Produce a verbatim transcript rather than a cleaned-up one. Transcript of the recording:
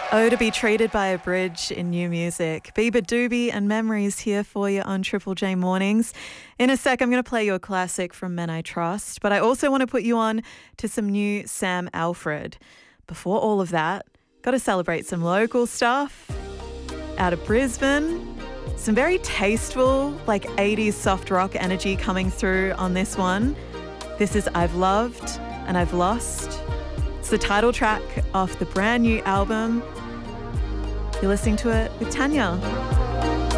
Oh, to be treated by a bridge in new music. Bieber Doobie and Memories here for you on Triple J Mornings. In a sec, I'm going to play you a classic from Men I Trust, but I also want to put you on to some new Sam Alfred. Before all of that, got to celebrate some local stuff out of Brisbane. Some very tasteful, like eighties soft rock energy coming through on this one. This is I've Loved and I've Lost. It's the title track off the brand new album. You're listening to it with Tanya.